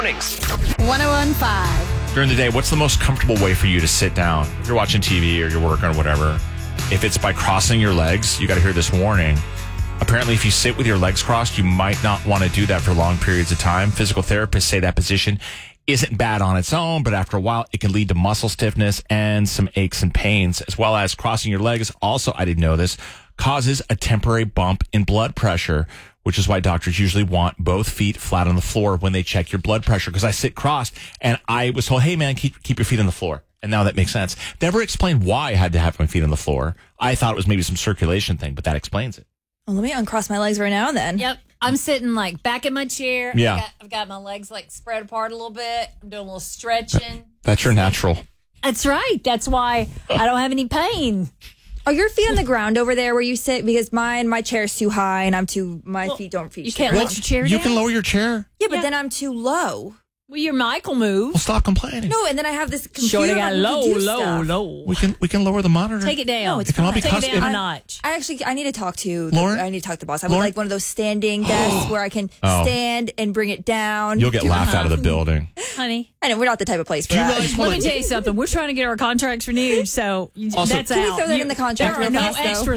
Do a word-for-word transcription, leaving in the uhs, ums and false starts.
one oh one point five. During the day, what's the most comfortable way for you to sit down? If you're watching T V or you're working or whatever, if it's by crossing your legs, you got to hear this warning. Apparently, if you sit with your legs crossed, you might not want to do that for long periods of time. Physical therapists say that position isn't bad on its own, but after a while, it can lead to muscle stiffness and some aches and pains, as well as crossing your legs. Also, I didn't know this, causes a temporary bump in blood pressure, which is why doctors usually want both feet flat on the floor when they check your blood pressure. Because I sit crossed, and I was told, hey, man, keep keep your feet on the floor. And now that makes sense. Never explained why I had to have my feet on the floor. I thought it was maybe some circulation thing, but that explains it. Well, let me uncross my legs right now then. Yep. I'm sitting like back in my chair. Yeah. I've got, I've got my legs like spread apart a little bit. I'm doing a little stretching. That's your natural. That's right. That's why I don't have any pain. Are your feet on the ground over there where you sit? Because mine, my chair's too high and I'm too, my Well, feet don't reach. You can't the let ground. your chair You down. can lower your chair. Yeah, but Yeah. then I'm too low. Well, your Michael move. Well, stop complaining. No, and then I have this computer. Shorty got button to low, do low, stuff. low. We can we can lower the monitor. Take it down. No, it's It can all be Take it custom. down a I- notch. I actually, I need to talk to Lauren? I need to talk to the boss. I would Lauren? like one of those standing desks where I can Oh. stand and bring it down. You'll get laughed out of the building. Honey, I know we're not the type of place for Do you that. realize let what- me tell you something. We're trying to get our contracts renewed, so you- Also- that's Can we out. throw that You- in the contract There are real no fast, though? extra